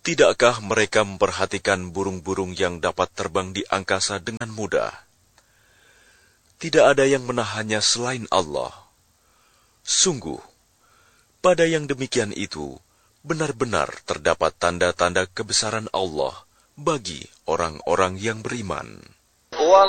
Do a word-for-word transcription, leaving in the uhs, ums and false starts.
Tidakkah mereka memperhatikan burung-burung yang dapat terbang di angkasa dengan mudah? Tidak ada yang menahannya selain Allah. Sungguh, pada yang demikian itu, benar-benar terdapat tanda-tanda kebesaran Allah bagi orang-orang yang beriman.